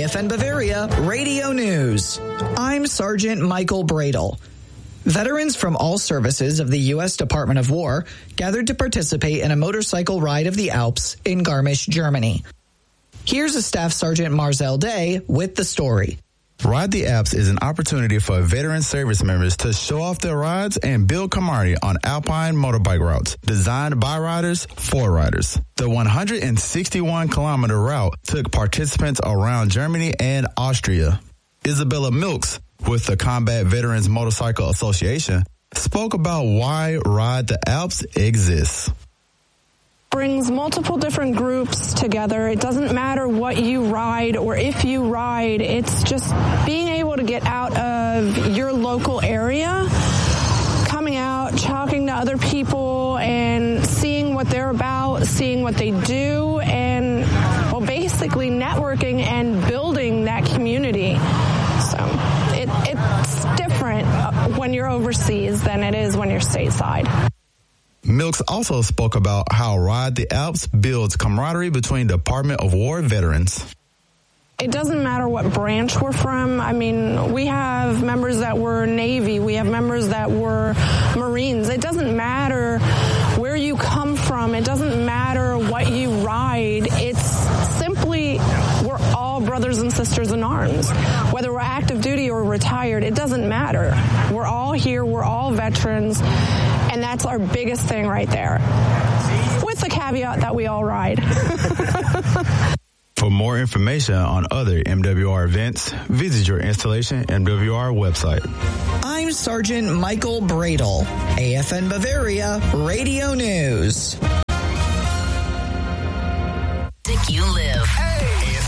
AFN Bavaria Radio News. I'm Sergeant Michael Bradle. Veterans from all services of the U.S. Department of War gathered to participate in a motorcycle ride of the Alps in Garmisch, Germany. Here's a Staff Sergeant Marzel Day with the story. Ride the Alps is an opportunity for veteran service members to show off their rides and build camaraderie on alpine motorbike routes designed by riders for riders. The 161-kilometer route took participants around Germany and Austria. Isabella Milks, with the Combat Veterans Motorcycle Association, spoke about why Ride the Alps exists. Brings multiple different groups together. It doesn't matter what you ride or if you ride. It's just being able to get out of your local area, coming out, talking to other people, and seeing what they're about, seeing what they do, and, well, basically networking and building that community. So it's different when you're overseas than it is when you're stateside. Milks also spoke about how Ride the Alps builds camaraderie between Department of War veterans. It doesn't matter what branch we're from. I mean, we have members that were Navy. We have members that were Marines. It doesn't matter where you come from. It doesn't matter what you ride. It's simply we're all brothers and sisters in arms. Whether we're active duty or retired, it doesn't matter. We're all here. We're all veterans. And that's our biggest thing right there. With the caveat that we all ride. For more information on other MWR events, visit your installation MWR website. I'm Sergeant Michael Bradle, AFN Bavaria Radio News. You live. Hey!